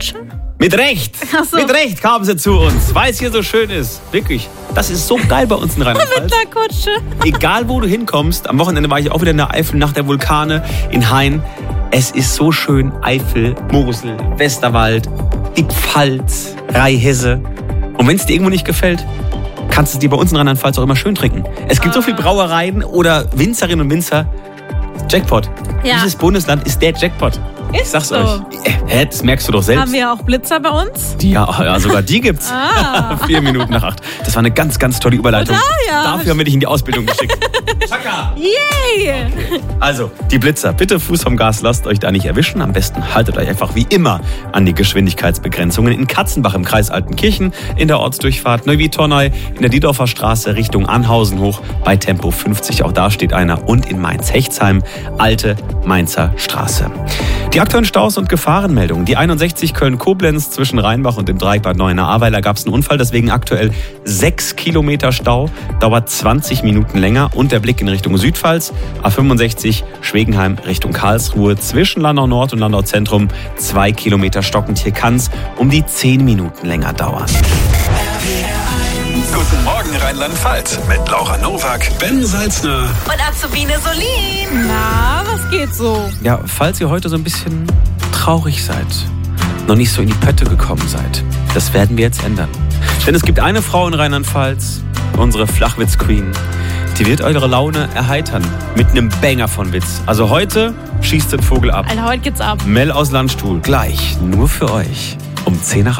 Kutsche? Mit Recht. Ach so. Mit Recht kamen sie zu uns, weil es hier so schön ist. Wirklich. Das ist so geil bei uns in Rheinland-Pfalz. Mit einer Kutsche. Egal, wo du hinkommst. Am Wochenende war ich auch wieder in der Eifel nach der Vulkane in Hain. Es ist so schön. Eifel, Mosel, Westerwald, die Pfalz, Rheinhesse. Und wenn es dir irgendwo nicht gefällt, kannst du es dir bei uns in Rheinland-Pfalz auch immer schön trinken. Es gibt so viele Brauereien oder Winzerinnen und Winzer. Jackpot. Ja. Dieses Bundesland ist der Jackpot. Ich sag's so. euch. Das merkst du doch selbst. Haben wir auch Blitzer bei uns? Ja, sogar die gibt's. 4 Minuten nach 8. Das war eine ganz, ganz tolle Überleitung. Ja. Dafür haben wir dich in die Ausbildung geschickt. Chaka! Yay! Also, die Blitzer, bitte Fuß vom Gas, lasst euch da nicht erwischen. Am besten haltet euch einfach wie immer an die Geschwindigkeitsbegrenzungen in Katzenbach im Kreis Altenkirchen, in der Ortsdurchfahrt Neuwied-Tornay, in der Diedorfer Straße Richtung Anhausen hoch bei Tempo 50. Auch da steht einer. Und in Mainz-Hechtsheim, Alte Mainzer Straße. Die aktuellen Staus und Gefahrenmeldungen. Die 61 Köln-Koblenz zwischen Rheinbach und dem Dreieck Bad Neuenahr-Ahrweiler gab es einen Unfall, deswegen aktuell 6 Kilometer Stau, dauert 20 Minuten länger. Und der Blick in Richtung Südpfalz, A65 Schwegenheim Richtung Karlsruhe zwischen Landau Nord und Landau Zentrum 2 Kilometer stockend. Hier kann es um die 10 Minuten länger dauern. Guten Morgen Rheinland-Pfalz mit Laura Nowak, Ben Salzner und Azubine Solin. Na, was geht so? Ja, falls ihr heute so ein bisschen traurig seid, noch nicht so in die Pötte gekommen seid, das werden wir jetzt ändern. Denn es gibt eine Frau in Rheinland-Pfalz, unsere Flachwitz-Queen, die wird eure Laune erheitern mit einem Banger von Witz. Also heute schießt den Vogel ab. Alter, heute geht's ab. Mel aus Landstuhl, gleich nur für euch um 10 nach 8.